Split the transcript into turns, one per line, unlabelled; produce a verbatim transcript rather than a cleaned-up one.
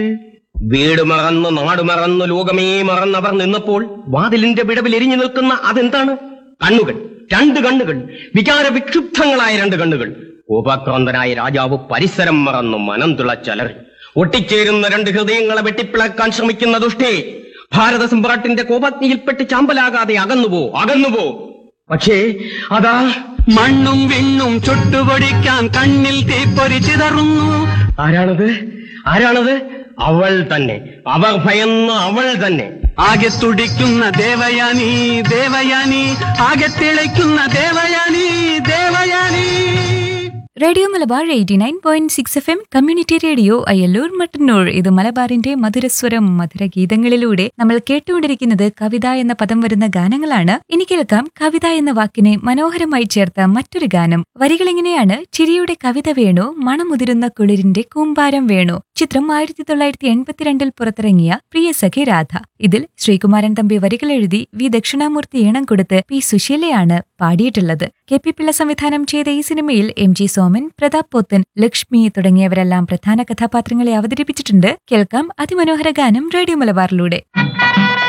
വീട് മറന്ന് നാട് മറന്ന് ലോകമേ മറന്നവർ നിന്നപ്പോൾ വാതിലിന്റെ വിടവിൽ എരിഞ്ഞു നിൽക്കുന്ന അതെന്താണ്? കണ്ണുകൾ, രണ്ട് കണ്ണുകൾ, വികാര വിക്ഷുബ്ധങ്ങളായ രണ്ട് കണ്ണുകൾ. കോപാക്രാന്തനായ രാജാവ് പരിസരം മറന്നു മനം തുളച്ചലറി. ഒട്ടിച്ചേരുന്ന രണ്ട് ഹൃദയങ്ങളെ വെട്ടിപ്പിളക്കാൻ ശ്രമിക്കുന്ന ദുഷ്ടേ, ഭാരത സമ്രാട്ടിന്റെ കോപാഗ്നിയിൽപ്പെട്ട് ചാമ്പലാകാതെ അകന്നുപോ, അകന്നുപോ. പക്ഷേ അതാ
മണ്ണും വിണ്ണും ചുട്ടുപൊടിക്കാൻ കണ്ണിൽ തീപ്പൊരി ചിതറുന്നു.
ആരാണത്? ആരാണത്? അവൾ തന്നെ. അവർ ഭയന്ന് അവൾ തന്നെ.
ആകെ തുടിക്കുന്ന ദേവയാനി, ദേവയാനി, ആകെ തിളയ്ക്കുന്ന Devayani, Devayani.
Radio Malabar eighty nine point six F M community radio Ayyallur Mattannur. ഇത് മലബാറിന്റെ മധുരസ്വരം, മധുര ഗീതങ്ങളിലൂടെ നമ്മൾ കേട്ടുകൊണ്ടിരിക്കുന്നത് കവിത എന്ന പദം വരുന്ന ഗാനങ്ങളാണ്. ഇനി കേൾക്കാം കവിത എന്ന വാക്കിനെ മനോഹരമായി ചേർത്ത മറ്റൊരു ഗാനം. വരികളിങ്ങനെയാണ്: ചിരിയുടെ കവിത വേണു, മണമുതിരുന്ന കുളിരിന്റെ കൂമ്പാരം വേണു. ചിത്രം ആയിരത്തി തൊള്ളായിരത്തി എൺപത്തിരണ്ടിൽ പുറത്തിറങ്ങിയ പ്രിയ സഖി രാധ. ഇതിൽ ശ്രീകുമാരൻ തമ്പി വരികൾ എഴുതി വി ദക്ഷിണാമൂർത്തി ഈണം കൊടുത്ത് പി സുശീലയാണ് പാടിയിട്ടുള്ളത്. കെ പി പിള്ള സംവിധാനം ചെയ്ത ഈ സിനിമയിൽ എം ജി സോമൻ, പ്രതാപ് പോത്തൻ, ലക്ഷ്മി തുടങ്ങിയവരെല്ലാം പ്രധാന കഥാപാത്രങ്ങളെ അവതരിപ്പിച്ചിട്ടുണ്ട്. കേൾക്കാം അതിമനോഹര ഗാനം റേഡിയോ മലബാറിലൂടെ.